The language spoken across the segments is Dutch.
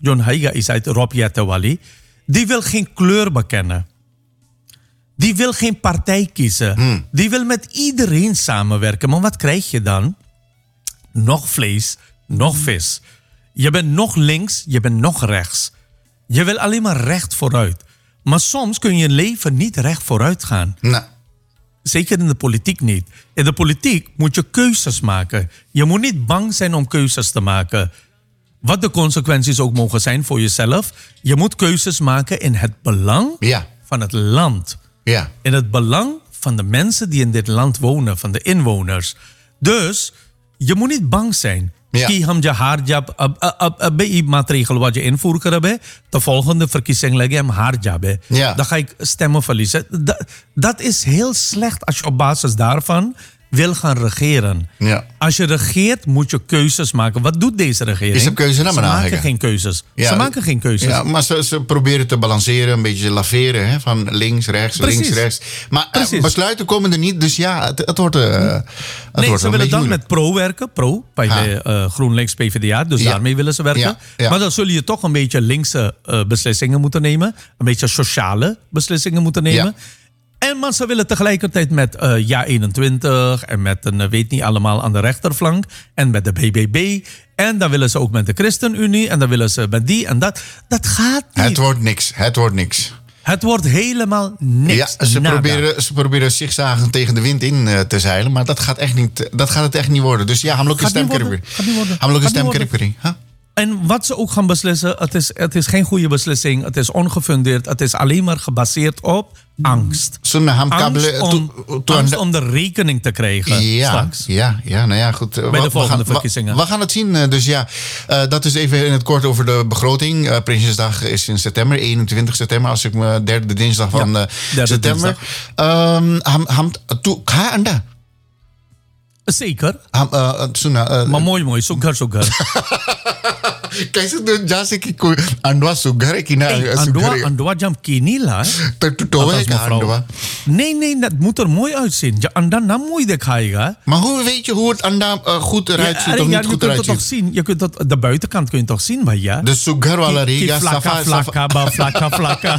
John Haiga is uit Rob Yettewali. Die wil geen kleur bekennen. Die wil geen partij kiezen. Die wil met iedereen samenwerken. Maar wat krijg je dan? Nog vlees, nog vis. Je bent nog links, je bent nog rechts. Je wil alleen maar recht vooruit. Maar soms kun je leven niet recht vooruit gaan. Nee. Zeker in de politiek niet. In de politiek moet je keuzes maken. Je moet niet bang zijn om keuzes te maken. Wat de consequenties ook mogen zijn voor jezelf. Je moet keuzes maken in het belang van het land. Ja. In het belang van de mensen die in dit land wonen, van de inwoners. Dus je moet niet bang zijn. Ki ham je haarjab maatregel wat je invoeren hebben. De volgende verkiezing leggen hem haarjab. Dan ga ik stemmen verliezen. Dat is heel slecht als je op basis daarvan wil gaan regeren. Ja. Als je regeert, moet je keuzes maken. Wat doet deze regering? Is er keuze naar Ze beneden? maken geen keuzes. Ja, Ze maken geen keuzes. Ja, maar ze proberen te balanceren, een beetje laveren. Hè, van links, rechts, links, rechts. Maar besluiten komen er niet, dus ja, het wordt ze willen dan met pro werken. Pro, bij de GroenLinks PvdA. Dus daarmee willen ze werken. Ja. Maar dan zul je toch een beetje linkse beslissingen moeten nemen. Een beetje sociale beslissingen moeten nemen. Ja. Maar ze willen tegelijkertijd met Ja21 en met een weet niet allemaal aan de rechterflank. En met de BBB. En dan willen ze ook met de ChristenUnie. En dan willen ze met die en dat. Dat gaat niet. Het wordt niks. Het wordt helemaal niks. Ja, ze proberen zigzagen tegen de wind in te zeilen. Maar dat gaat het echt niet worden. Dus ja, hamelijk een stemkerkering. En wat ze ook gaan beslissen, het is geen goede beslissing. Het is ongefundeerd. Het is alleen maar gebaseerd op angst. Angst om de rekening te krijgen straks. Ja, nou ja, goed. Bij de volgende verkiezingen. We gaan het zien. Dus ja, dat is even in het kort over de begroting. Prinsjesdag is in september, 21 september. Als ik me derde dinsdag van september. Ga anda. Zeker. Maar mooi. Sugar. Kijk, ze jase ki ko andwa sugar kina andwa jam kini la. Andwa. Nee, dat moet er mooi uitzien. Ja, anda na mooi dekhaaiga. Maar hoe weet je hoe het anda goed eruit ziet of niet goed eruit ziet? Je kunt dat de buitenkant kun je toch zien, maar ja. De sugar wala riga vlakka.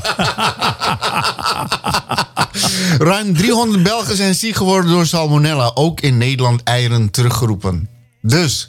Ruim 300 Belgen zijn ziek geworden door salmonella. Ook in Nederland eieren teruggeroepen. Dus.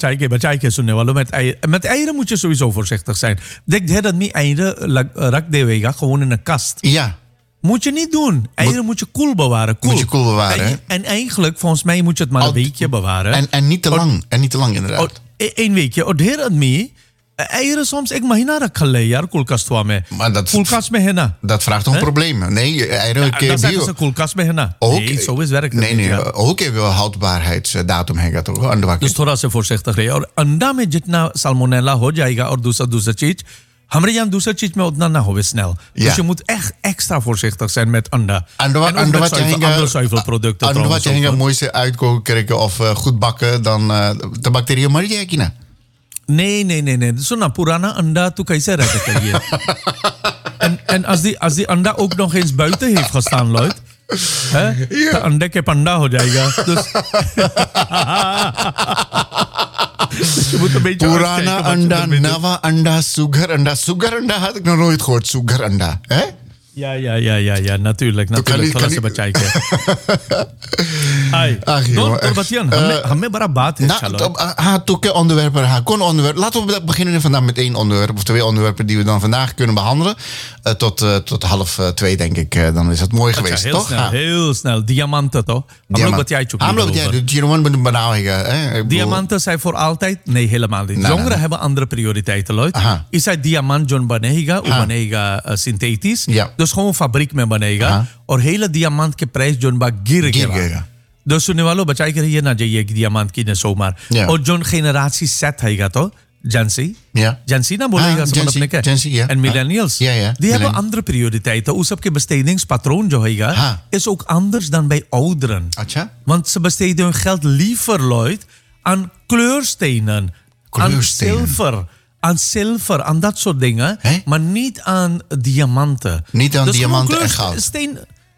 Met eieren moet je sowieso voorzichtig zijn. Denk dat niet eieren rak de wega gewoon in een kast. Ja. Moet je niet doen. Eieren moet je koel bewaren. Moet je koel bewaren. En eigenlijk, volgens mij moet je het maar een weekje bewaren. En niet te lang. En niet te lang inderdaad. Een weekje. Eieren soms, ik mag naar een jaar koelkast mee. Koelkast met henna. Dat vraagt toch een probleem. Nee, eieren dan zeggen ze koelkast met henna. Nee, zo is werk. Nee, ook even houdbaarheidsdatum hebben toch? Dus थोड़ा से voorzichtig रहिए और अंडा में जितना salmonella हो जाएगा और दूसरा चीज हमारे यहाँ दूसरा चीज में उतना ना हो snel. Dus je moet echt extra voorzichtig zijn met anda. En andere zuivelproducten. En wat je mooiste uitkoken krijgen of goed bakken dan de bacteriën Maria kina. Nee. Zo'n purana anda tu kaise rehta kariye. En als die anda ook nog eens buiten heeft gestaan, Lloyd. तो अंडे के पंडा हो जाएगा. Purana anda, Nava anda, Sugar anda. Sugar anda had ik nog nooit gehoord. Sugar anda. Ja, natuurlijk. थोड़ा सा बचाई के. हमें बड़ा बात है. Laten we beginnen vandaag met één onderwerp of twee onderwerpen die we dan vandaag kunnen behandelen. Tot 1:30 denk ik. Dan is het mooi geweest, toch? Heel snel. Diamanten, toch? Diamanten zijn voor altijd? Nee, helemaal niet. Jongeren hebben andere prioriteiten, Lloyd. Je zei diamant John banega synthetisch. Dus gewoon fabriek में बनेगा और hele diamant के price zone बा गिर गया. Dus सुनने वालों बचाई कर ये ना जाइए कि diamant की ने सोमवार. और जोन generatie Z हैगा तो Gen Z ना बोलेगा समझ अपने क्या? En millennials. Die hebben andere prioriteiten. Hoe सबके bestedingspatroon जो हैगा is ook anders dan bij ouderen. Want ze besteden hun geld liever, Lloyd, aan kleurstenen, aan zilver, aan dat soort dingen. Maar niet aan diamanten. Niet aan diamanten en goud.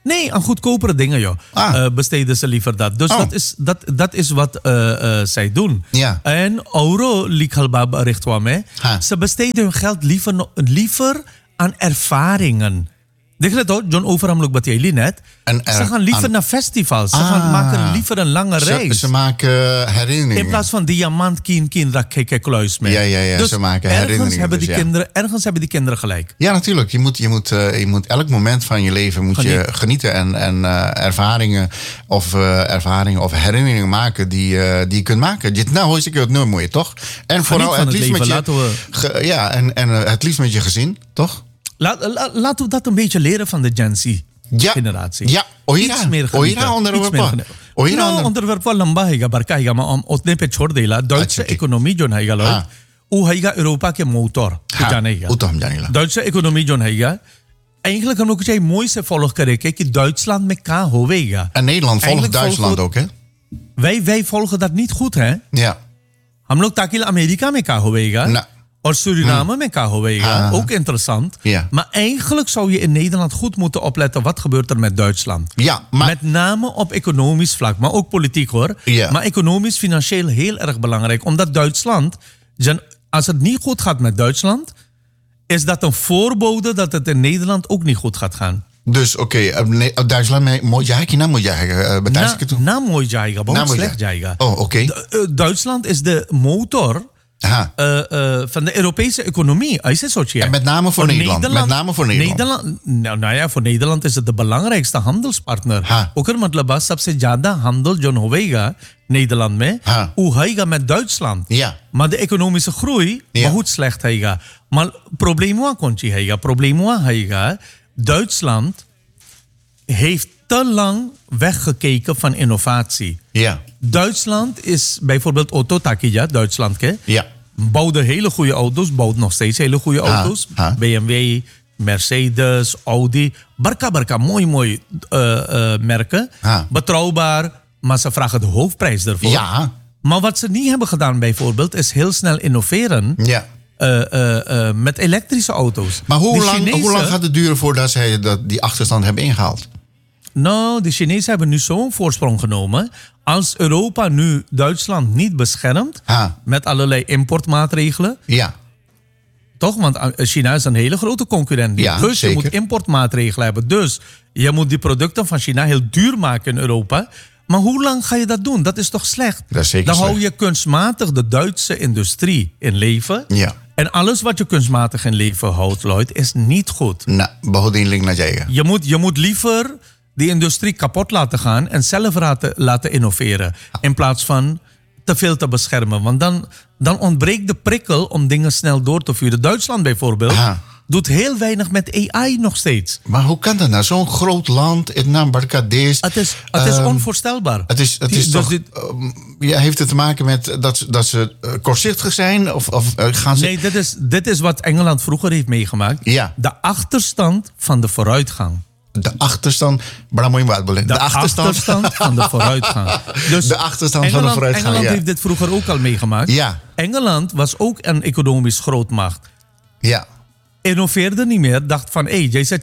Nee, aan goedkopere dingen, joh. Besteden ze liever dat. Dus dat is wat zij doen. Ja. En euro likhalbab richtwame. Ze besteden hun geld liever aan ervaringen. John Overhamloek wat jij net. Ze gaan liever naar festivals. Ze gaan maken liever een lange reis. Ze maken herinneringen. In plaats van diamant, kin, rak, kluis mee. Ja, dus ze maken herinneringen. Ergens hebben die kinderen gelijk. Ja, natuurlijk. Je moet elk moment van je leven je genieten. En ervaringen of herinneringen maken die je kunt maken. Nou, hoor ik het nooit mooi, toch? En vooral het liefst met je... en het liefst met je gezin, toch? Laten we dat een beetje leren van de Gen Z-generatie. Ja, Oira onderwerp wel lamba higa barka higa maar om otne pe chhod dela Duitse economie jo higa lo u higa Europa ke motor jane higa Duitse economie jo higa eigenlijk हम लोग कुछ मोई से फॉलो करेंगे कि Duitsland में क्या होवेगा. En Nederland volgt Duitsland ook, hè? Wij volgen dat niet goed, hè? Ja. हम लोग ताकि अमेरिका में क्या होवेगा. Or Suriname met KHW, ook interessant. Ja. Maar eigenlijk zou je in Nederland goed moeten opletten wat gebeurt er met Duitsland. Ja, maar... Met name op economisch vlak, maar ook politiek hoor. Ja. Maar economisch, financieel heel erg belangrijk. Omdat Duitsland, als het niet goed gaat met Duitsland, is dat een voorbode dat het in Nederland ook niet goed gaat gaan. Dus Duitsland moet jij mooi jaiga, maar slecht jaiga. Oh, oké. Duitsland is de motor van de Europese economie. En met name voor Nederland. Voor Nederland is het de belangrijkste handelspartner. Ook er matlab sabse jada handel John Hovega Nederland mee. Hoe met Duitsland. Ja. Maar de economische groei, maar hoe slecht haiga. Maar probleem haiga. Duitsland heeft te lang weggekeken van innovatie. Ja. Duitsland is bijvoorbeeld Otto Takija, Duitsland, bouwde hele goede auto's, bouwt nog steeds hele goede auto's. BMW, Mercedes, Audi, barka, mooi merken. Betrouwbaar, maar ze vragen de hoofdprijs ervoor. Ja. Maar wat ze niet hebben gedaan bijvoorbeeld, is heel snel innoveren. Ja. Met elektrische auto's. Maar hoe lang gaat het duren voordat zij die achterstand hebben ingehaald? Nou, de Chinezen hebben nu zo'n voorsprong genomen. Als Europa nu Duitsland niet beschermt met allerlei importmaatregelen. Ja. Toch? Want China is een hele grote concurrent. Ja, dus zeker. Je moet importmaatregelen hebben. Dus je moet die producten van China heel duur maken in Europa. Maar hoe lang ga je dat doen? Dat is toch slecht? Dat is zeker Dan slecht. hou je kunstmatig de Duitse industrie in leven. Ja. En alles wat je kunstmatig in leven houdt, Lloyd, is niet goed. Nou, behouding naar jij. Je moet liever die industrie kapot laten gaan en zelf laten innoveren. In plaats van te veel te beschermen. Want dan ontbreekt de prikkel om dingen snel door te vuren. Duitsland bijvoorbeeld doet heel weinig met AI nog steeds. Maar hoe kan dat nou? Zo'n groot land, het is onvoorstelbaar. Heeft het te maken met dat ze kortzichtig zijn? Of gaan ze... Nee, dit is wat Engeland vroeger heeft meegemaakt. Ja. De achterstand van de vooruitgang. De achterstand van de vooruitgang. Dus de achterstand van de vooruitgang. Engeland heeft dit vroeger ook al meegemaakt. Ja. Engeland was ook een economisch grootmacht. Ja. Innoveerde niet meer. Dacht van, jij zegt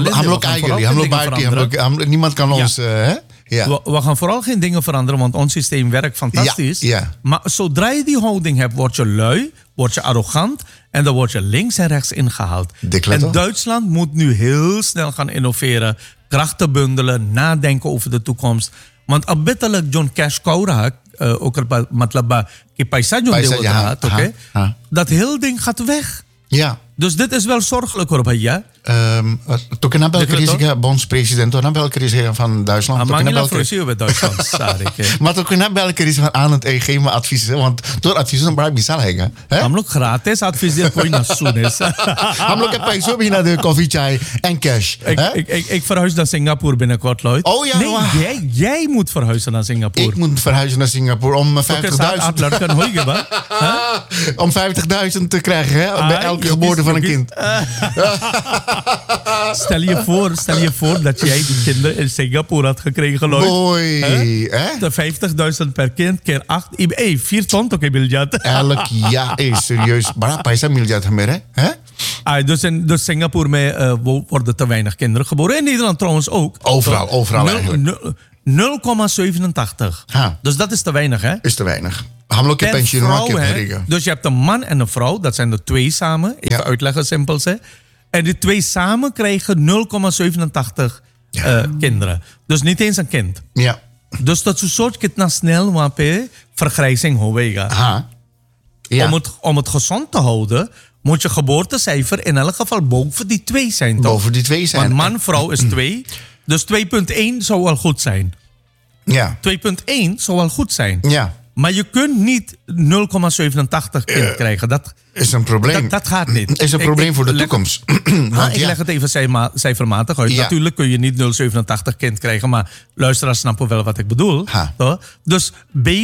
niemand kan ons... We gaan vooral geen dingen veranderen, want ons systeem werkt fantastisch. Ja. Maar zodra je die houding hebt, word je lui, word je arrogant en dan word je links en rechts ingehaald. En Duitsland moet nu heel snel gaan innoveren, krachten bundelen, nadenken over de toekomst. Want abittelijk John Cash Kaura, ook er matlaba ki paisa John dat heel ding gaat weg. Ja. Dus dit is wel zorgelijk hoor, Bhaiya. Toen na welke risico, bondspresident, toen na welke risico van Duitsland? Maar toen na welke risico aan het geven advies, want door advies dan blijf je zal heen. Hamlook gratis advies dit voor je naar Soenis. Hamlook heb je zo naar de koffie, chai en cash. Ik verhuis naar Singapore binnenkort, Lloyd. Oh ja. Nee, jij moet verhuizen naar Singapore. Ik moet verhuizen naar Singapore om 50.000. Om 50.000 te krijgen bij elke geboorte van een kind. Stel je voor dat jij die kinderen in Singapore had gekregen, Lloyd. Mooi. De 50.000 per kind keer 8. 4 ton toch een miljard. Elk jaar is serieus. Maar paisa miljard meer, hè? Dus Singapore worden te weinig kinderen geboren. In Nederland trouwens ook. Overal eigenlijk. 0,87. Dus dat is te weinig, hè? Is te weinig. Dus je hebt een man en een vrouw, dat zijn er 2 samen. Even uitleggen, simpel hè. En die 2 samen krijgen 0,87 kinderen. Dus niet eens een kind. Ja. Dus dat is een soort kitna snel wapen vergrijzing hoewega. Ja. Om het gezond te houden, moet je geboortecijfer in elk geval boven die 2 zijn. Toch? Boven die 2 zijn. Want man-vrouw is 2. Dus 2,1 zou wel goed zijn. Ja. 2,1 zou wel goed zijn. Ja. Maar je kunt niet 0,87 kind krijgen. Dat is een probleem. Dat gaat niet. Is een probleem voor de toekomst. Ik leg het even cijfermatig uit. Ja. Natuurlijk kun je niet 0,87 kind krijgen. Maar luisteraars snappen wel wat ik bedoel. Dus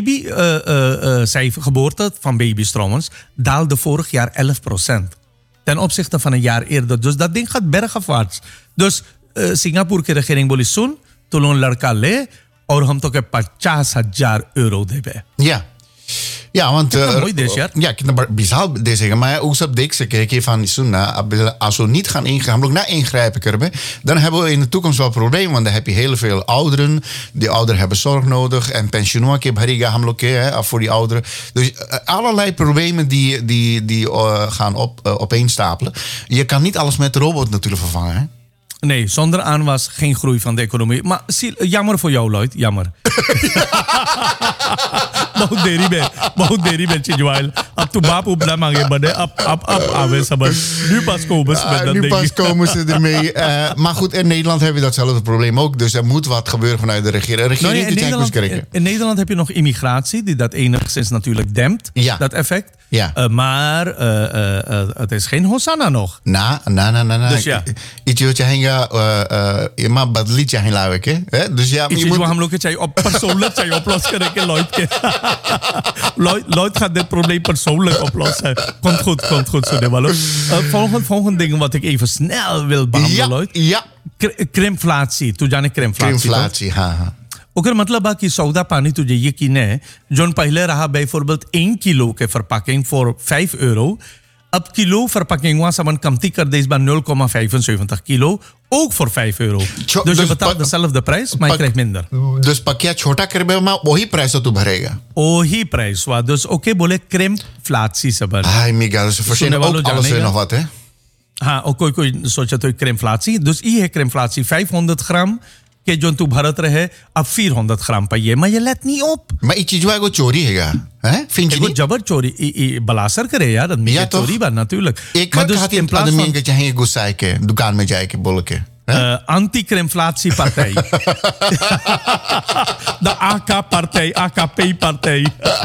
geboorte van baby's trouwens daalde vorig jaar 11%. Ten opzichte van een jaar eerder. Dus dat ding gaat bergafwaarts. Dus Singapore की regering बोली सुन तो लोन लड़का ले और हम तो के 50,000 euro देबे. Ja. Ja, want mooi desh, ja, ik heb bizar zeggen, maar ook op deze kijk van Sunna, als we niet gaan ingrijpen kunnen, dan hebben we in de toekomst wel problemen, want dan heb je heel veel ouderen, die ouderen hebben zorg nodig en pensioen voor die ouderen. Dus allerlei problemen die gaan opeenstapelen. Je kan niet alles met de robot natuurlijk vervangen, hè? Nee, zonder aanwas geen groei van de economie. Maar jammer voor jou, Lloyd. Jammer. बहुत देरी में चिजवाइल. अब तो बाप उपना मांगे बने. Ab आवे समझ. Nu pas komen ze ermee. Maar goed, in Nederland hebben we datzelfde probleem ook. Dus er moet wat gebeuren vanuit de regering. In Nederland heb je nog immigratie die dat enigszins natuurlijk dempt. Ja. Dat effect. Ja. Maar het is geen Hosanna nog. Dus ja. Iets maar badlietje heen lauw ik, hè? Dus ja, je moet hem ook persoonlijk oplossen krijgen, Lloyd gaat dit probleem persoonlijk oplossen. Komt goed zo de volgende ding wat ik even snel wil behandelen, Lloyd. Ja. Krimflatie, तुझे krimflatie. ओकर मतलब है कि सौदा पानी तुझे यकीन है जोन पहले रहा bijvoorbeeld 1 kilo के verpakking voor 5 euro. Ab kilo verpakking was man kamti कर दे इस बार 0,75 kilo ook voor 5 euro. Dus je betaalt dezelfde prijs, maar je krijgt minder. Dus pakket छोटा करबे maar वही प्राइस तो तू भरेगा. वही प्राइस हुआ. Dus ओके बोले क्रिम्फ्लाची सबर. Ai mega, dus verzinnen ook alles weer nog wat, hè? कोई सोचा तो क्रिम्फ्लाची. Dus ये क्रिम्फ्लाची 500 gram के जो तू भरत रहे अब 400 gram पाइए. Maar je let niet op. Maar iets जो है वो चोरी हैगा. हैं? Vind je niet? जबर चोरी बलासर करे यार आदमी की चोरी बात natuurlijk. Maar dus in plaats van que चाहे गुस्सा के दुकान में जाए के बोल के. Anti-Krimflatiepartij. De AK-partij, AKP-partij.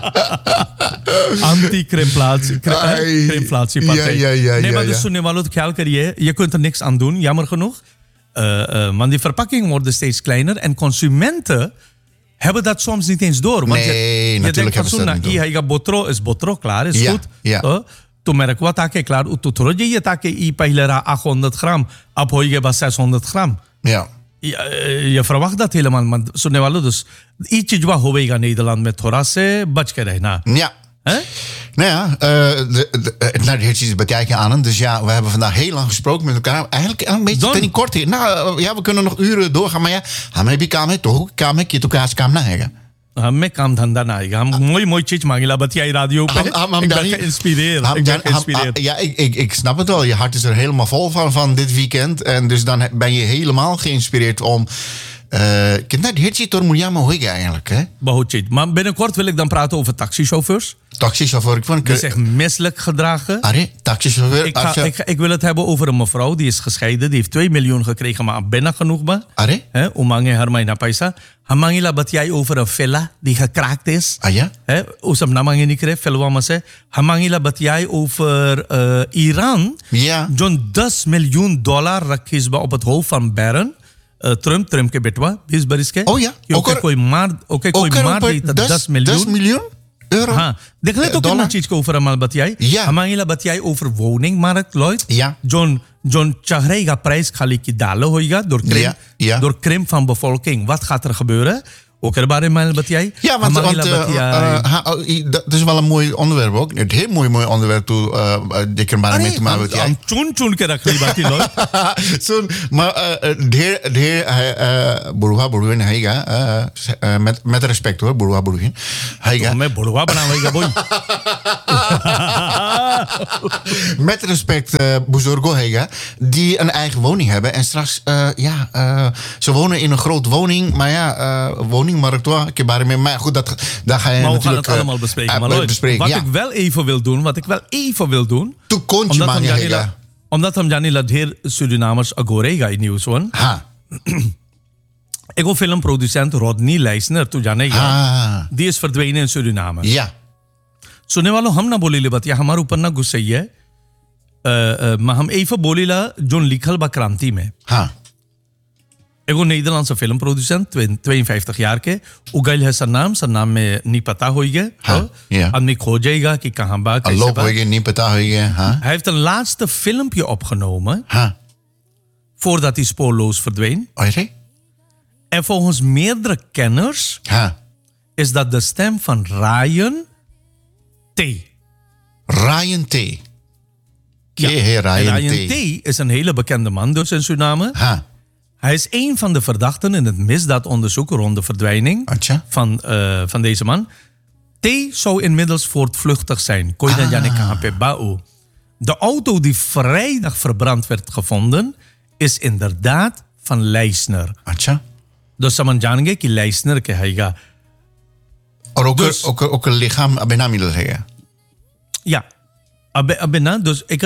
Anti-Krimflatiepartij. Nee, maar dus toen je wel het ख्याल करिए, je kunt er niks aan doen, jammer genoeg. Want die verpakkingen worden steeds kleiner en consumenten hebben dat soms niet eens door. Want nee, natuurlijk hebben ze dat niet door. Je botro is botro, klaar, is goed. Ja. तो मेरे को था कि क्लार तो थोड़ा चाहिए था कि ई पहले रहा 800 gram अब होएगा बस 600 gram. Ja. Je verwacht dat helemaal, maar सुनने वालों dus ई चीज वा होएगा Nederland में थोड़ा से बच के रहना. Ja. Nou ja, het heeft iets bekijken aan. Dus ja, we hebben vandaag heel lang gesproken met elkaar. Eigenlijk een beetje ten kort. Nou ja, we kunnen nog uren doorgaan. Maar ja, hame bhi kaam hai, to kaam hai, kitu kaas kaam na हैगा. हमें काम धंधा ना आएगा. हम मोई चीज मांगेला बतियाई रेडियो पे. Ik ben geïnspireerd. Ja, ik snap het wel. Je hart is er helemaal vol van dit weekend. En dus dan ben je helemaal geïnspireerd om... Net hitje door Mujama hoega eigenlijk, hè? Bahutje. Maar binnenkort wil ik dan praten over taxichauffeurs. Taxichauffeur, ik vond die zich misselijk gedragen. Taxichauffeur. Ik wil het hebben over een mevrouw die is gescheiden. Die heeft 2 miljoen gekregen, maar binnen genoeg ba. Umange hermaina paisa. Hamangila batjai over een villa die gekraakt is. Ja? Usam namangi niet kreeg, felwa se. Hamangila batjai over Iran. Ja. John $10 miljoen rakis ba op het hoofd van Barron. Trump के बेटवा 20 बरिस के. Oh ja. कोई मार देता 10 miljoen euro. हाँ, देख ले तो कितना चीज को ऊपर अमल बतियाई. Ja. हमारी बतियाई over woningmarkt, Lloyd. Ja. John Chahreiga prijs खाली की डालो होएगा door krimp van bevolking. Wat gaat er gebeuren? Ook erbij in wat jij? Ja, want dat is wel een mooi onderwerp ook. Een heel mooi onderwerp toe. Ik kan maar mee te maken wat jij. Toen kan ik niet nooit. Maar de heer Boruha Heiga, met respect hoor, Boruha Boruhin. Heiga. Met Boruha boy. Met respect, Buzorgo Heiga, die een eigen woning hebben. En straks, ze wonen in een grote woning. Maar ja, woningmarkt, maar goed, daar ga je maar natuurlijk... we gaan het allemaal bespreken. Maar wat ik wel even wil doen... Toen kon je man, Heiga. Omdat hem Janila het heer Surinamers agorega in nieuws hoor. Ik wil filmproducent Rodney Leisner, die is verdwenen in Suriname. Ja. सुनने वालों हम ना बोले बात या हमारे ऊपर ना गुस्से है maar हम even बोलेला जो लिखल बा क्रांति में एक Nederlandse filmproducent 52 jaar के उगल है zijn naam में नहीं पता होइगे आदमी खोजेगा कि कहाँ बा कैसे बा niet पता होइगे hij heeft een laatste filmpje opgenomen voordat hij spoorloos verdween en volgens meerdere kenners is dat de stem van Ryan T. Ja, Ryan T. is een hele bekende man dus in Suriname. Hij is een van de verdachten in het misdaadonderzoek rond de verdwijning van deze man. T zou inmiddels voortvluchtig zijn. De auto die vrijdag verbrand werd gevonden is inderdaad van Leisner. Dus saman jange ki Leisner ke haiga. Ook een lichaam Abenami wil zeggen. Ja. Abena, dus ik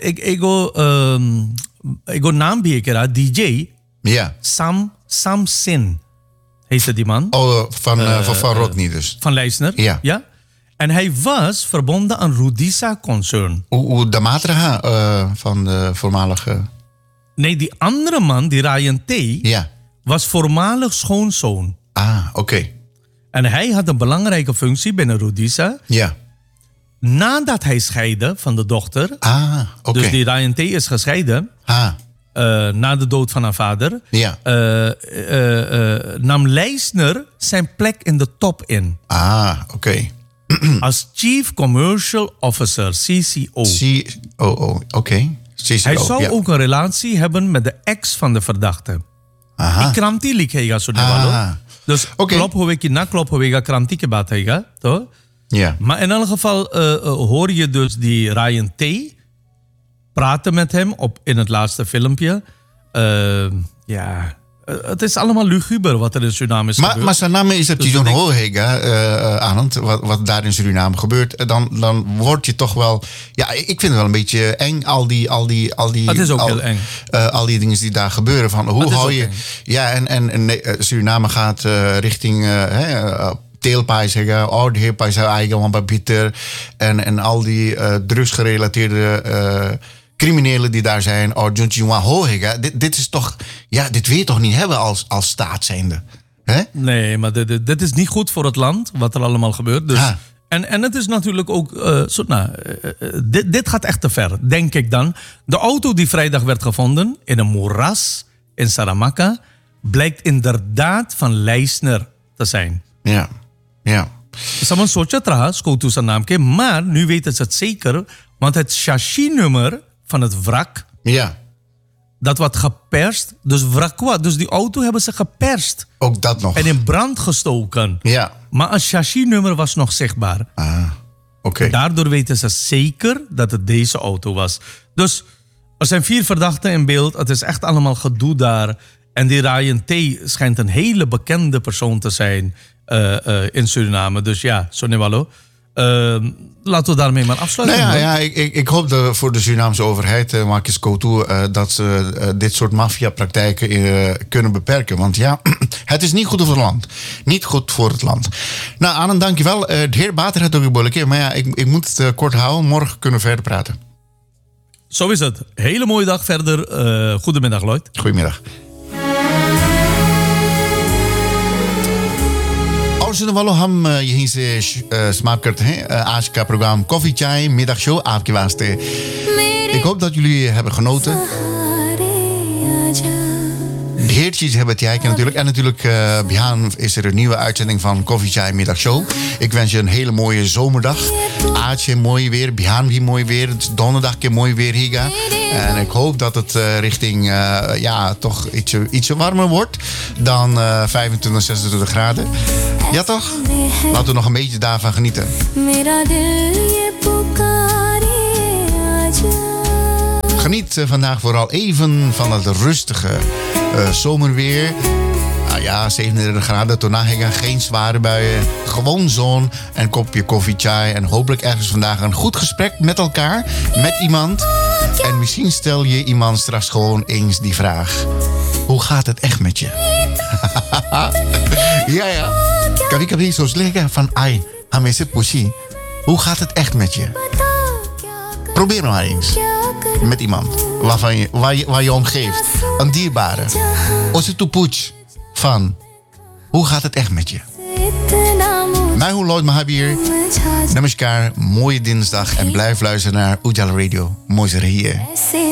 go naam bi kera DJ. Ja. Sam Sin. Heette die man. Van Rodney dus. Van Leisner. Ja. En hij was verbonden aan Rudisa Concern. De Matra van de voormalige... Nee, die andere man, die Ryan T. was voormalig schoonzoon. Oké. En hij had een belangrijke functie binnen Rudisa. Ja. Nadat hij scheidde van de dochter. Oké. Dus die Ryan T. is gescheiden. Na de dood van haar vader. Ja. Nam Leisner zijn plek in de top in. Oké. Als Chief Commercial Officer, CCO. Oké. Hij zou ook een relatie hebben met de ex van de verdachte. Die kranti likhega sunne Dus klopt hoe ik na klopt hoe ik kranti ke baat hega, toch? Ja. Maar in elk geval hoor je dus die Ryan T. praten met hem in het laatste filmpje. Het is allemaal luguber wat er in Suriname is gebeurd. Maar Suriname is het Tijon Hohega, Anand, wat daar in Suriname gebeurt. Dan word je toch wel... Ja, ik vind het wel een beetje eng, al die het is ook heel eng. Al die dingen die daar gebeuren. Van, hoe hou je... Eng. Ja, en Suriname gaat richting... teelpaai zeggen, de heerpaai zou eigen van Pieter. En al die drugsgerelateerde... criminelen die daar zijn, dit is toch, dit wil je toch niet hebben als staat zijnde? Hè? Nee, maar dit is niet goed voor het land, wat er allemaal gebeurt. Dus, en het is natuurlijk ook, dit gaat echt te ver, denk ik dan. De auto die vrijdag werd gevonden in een moeras in Saramacca, blijkt inderdaad van Leisner te zijn. Ja. Saman socha traha, skoutu zijn naam ke, maar nu weten ze het zeker, want het chassis-nummer van het wrak. Ja. Dat wordt geperst. Dus wrakwa. Dus die auto hebben ze geperst. Ook dat nog. En in brand gestoken. Ja. Maar een chassisnummer was nog zichtbaar. Oké. Daardoor weten ze zeker dat het deze auto was. Dus er zijn 4 verdachten in beeld. Het is echt allemaal gedoe daar. En die Ryan T. schijnt een hele bekende persoon te zijn in Suriname. Dus ja, Sonewalo. Laten we daarmee maar afsluiten. Ik hoop voor de Surinaamse overheid, Marcus Coutu, dat ze dit soort maffiapraktijken kunnen beperken. Want ja, het is niet goed voor het land. Niet goed voor het land. Nou, Anand, dankjewel. De heer Bater had ook een bolletje, maar ja, ik moet het kort houden. Morgen kunnen we verder praten. Zo is het. Hele mooie dag verder. Goedemiddag, Lloyd. Goedemiddag. और सुनने वालों हम यहीं से समाप्त करते हैं आज का प्रोग्राम कॉफी चाय middag show आपके वास्ते. Ik hoop dat jullie hebben genoten. heertjes hebben het kijken natuurlijk. En natuurlijk, Bihaan is er een nieuwe uitzending van Koffie Chai Middagshow. Ik wens je een hele mooie zomerdag. Aatje, mooi weer. Bihaan, weer mooi weer. Het is donderdag, keer mooi weer, Higa. En ik hoop dat het richting, toch ietsje warmer wordt dan 25, 26 graden. Ja, toch? Laten we nog een beetje daarvan genieten. Geniet vandaag vooral even van het rustige zomerweer. Nou ja, 37 graden. Daarna geen zware buien. Gewoon zon en kopje koffie, chai. En hopelijk ergens vandaag een goed gesprek met elkaar. Met iemand. En misschien stel je iemand straks gewoon eens die vraag. Hoe gaat het echt met je? Ja. Kami zo zeggen van ai, hamese pushi. Hoe gaat het echt met je? Probeer maar eens. Met iemand waar je om geeft. Een dierbare. Ositupuch van hoe gaat het echt met je? Mij hoe Lloyd Mahabir. Namaskar, mooie dinsdag en blijf luisteren naar Ujala Radio. Mooi hier.